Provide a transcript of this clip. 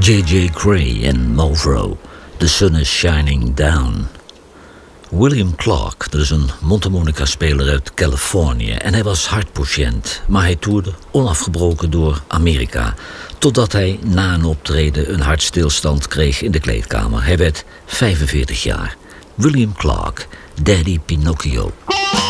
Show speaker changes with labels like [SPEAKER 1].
[SPEAKER 1] J.J. Gray en Malvro, The Sun is Shining Down. William Clark, dat is een mondharmonica-speler uit Californië en hij was hartpatiënt, maar hij toerde onafgebroken door Amerika, totdat hij na een optreden een hartstilstand kreeg in de kleedkamer. Hij werd 45 jaar. William Clark, Daddy Pinocchio.